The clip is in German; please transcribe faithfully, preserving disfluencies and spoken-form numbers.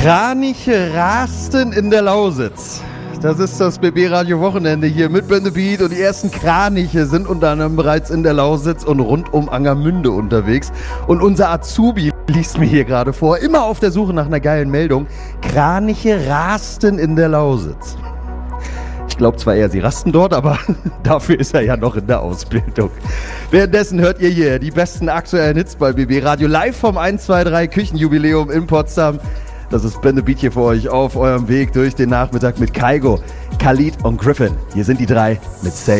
Kraniche rasten in der Lausitz. Das ist das B B-Radio-Wochenende hier mit Ben the Beat und die ersten Kraniche sind unter anderem bereits in der Lausitz und rund um Angermünde unterwegs. Und unser Azubi liest mir hier gerade vor, immer auf der Suche nach einer geilen Meldung. Kraniche rasten in der Lausitz. Ich glaube zwar eher, sie rasten dort, aber dafür ist er ja noch in der Ausbildung. Währenddessen hört ihr hier die besten aktuellen Hits bei B B-Radio live vom eins zwei drei Küchenjubiläum in Potsdam. Das ist Ben the Beat hier für euch auf eurem Weg durch den Nachmittag mit Kaigo, Khalid und Griffin. Hier sind die drei mit Say